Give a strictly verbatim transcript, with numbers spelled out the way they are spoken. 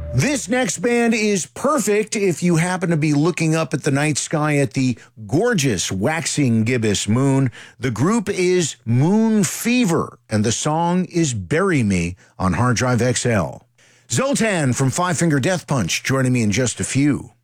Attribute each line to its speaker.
Speaker 1: This next band is perfect if you happen to be looking up at the night sky at the gorgeous waxing gibbous moon. The group is Moon Fever, and the song is Bury Me on Hard Drive X L. Zoltan from Five Finger Death Punch joining me in just a few.